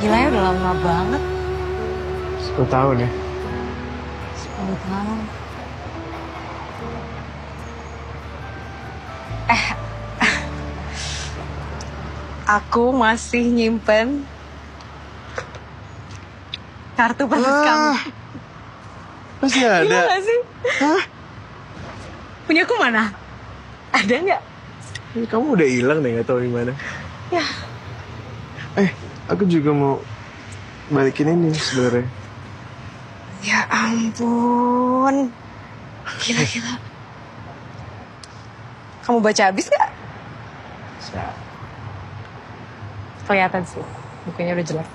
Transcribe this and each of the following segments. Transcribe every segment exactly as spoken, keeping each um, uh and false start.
Gila ya, udah lama banget. Sepuluh tahun ya? Sepuluh tahun. Eh, aku masih nyimpen kartu pesan Ah, kamu. masih ada? Gila gak sih? Hah? Punyaku mana? Ada nggak? Ini kamu udah hilang deh, gak tahu di mana. Ya. Eh, aku juga mau balikin ini sebenarnya. Ya ampun. Gila-gila. Kamu baca habis gak? Bisa. Kelihatan sih. Bukunya udah jelek.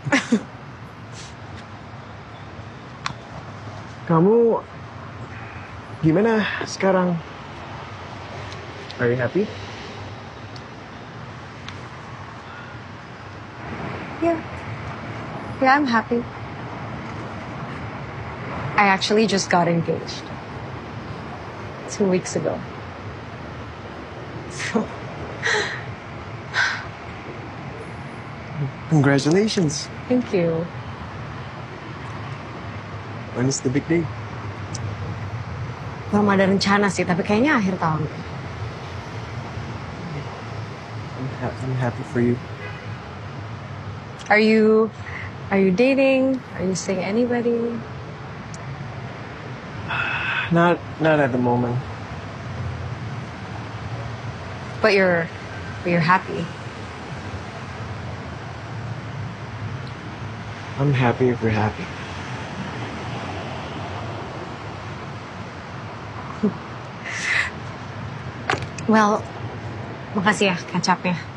Kamu gimana sekarang? Are you happy? Yeah. Yeah, I'm happy. I actually just got engaged. Two weeks ago. So, Congratulations. thank you. When is the big day? Belum ada rencana sih, tapi kayaknya akhir tahun. I'm, ha- I'm happy for you. Are you, are you dating? Are you seeing anybody? Not, not at the moment. But you're, but you're happy. I'm happy if you're happy. Well, makasih ya kecapnya.